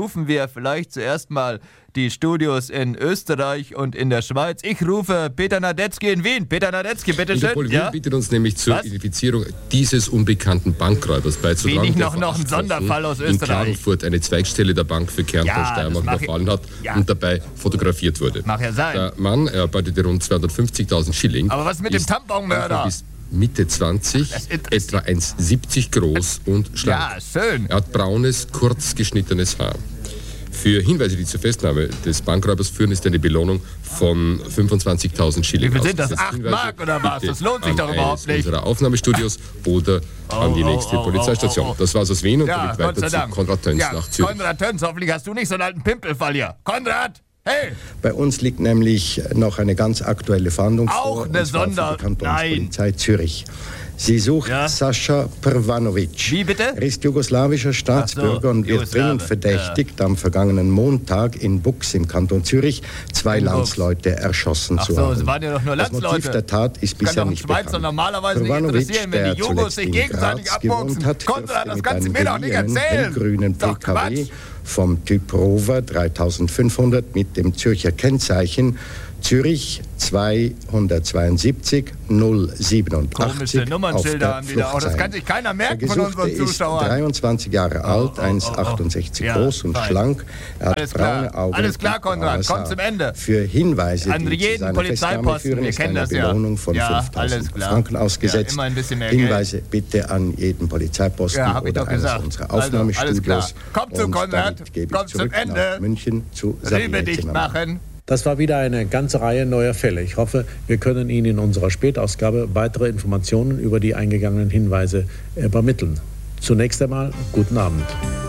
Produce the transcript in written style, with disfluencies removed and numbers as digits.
rufen wir vielleicht zuerst mal die Studios in Österreich und in der Schweiz. Ich rufe Peter Nadetzky in Wien. Peter Nadetzky, bitteschön. Interpol Wien bittet uns nämlich zur Identifizierung dieses unbekannten Bankräubers beizutragen. Wie nicht noch ein Sonderfall aus Österreich. In Klagenfurt eine Zweigstelle der Bank für Kärnten Steiermark überfallen hat und dabei fotografiert wurde. Mag ja sein. Der Mann erarbeitete rund 250.000 Schilling. Aber was mit dem Tamponmörder? Mitte 20, etwa 1,70 groß und schlank. Ja, schön. Er hat braunes, kurz geschnittenes Haar. Für Hinweise, die zur Festnahme des Bankräubers führen, ist eine Belohnung von 25.000 Schilling. Wie viel sind das? 8 Mark oder was? Das lohnt sich doch überhaupt nicht. Unserer Aufnahmestudios oder an die nächste Polizeistation. Das war's aus Wien und ja, weiter zu Konrad Töns nach Zürich. Konrad Töns, hoffentlich hast du nicht so einen alten Pimpelfall hier. Konrad! Hey! Bei uns liegt nämlich noch eine ganz aktuelle Fahndung vor, und zwar von der Kantonspolizei Zürich. Sie sucht Sascha Prvanovic. Wie bitte? Er ist jugoslawischer Staatsbürger und wird dringend verdächtigt, am vergangenen Montag in Bux im Kanton Zürich 2 Landsleute erschossen zu haben. Sie waren ja doch nur Landsleute. Das Motiv der Tat ist bisher nicht bekannt. Schweizer normalerweise nicht interessieren, wenn die Jugos sich gegenseitig abboxen. Konrad, das kannst du mir doch nicht erzählen. Grünen PKW vom Typ Rover 3500 mit dem Zürcher Kennzeichen Zürich 272 087. Komische Nummernschilder haben die da auch. Das kann sich keiner merken von unseren Zuschauern. Er ist 23 Jahre alt, 1,88 groß und schlank. Er hat braune Augen. Alles klar, Konrad, komm zum Ende. Für Hinweise, an die jeden zu seiner Festnahme führen, ist eine Belohnung von 5.000 Franken ausgesetzt. Immer ein bisschen mehr Hinweise bitte an jeden Polizeiposten oder eines unserer Aufnahmestudios. Komm zu Konrad, komm zum Ende. München zu dicht machen. Das war wieder eine ganze Reihe neuer Fälle. Ich hoffe, wir können Ihnen in unserer Spätausgabe weitere Informationen über die eingegangenen Hinweise übermitteln. Zunächst einmal guten Abend.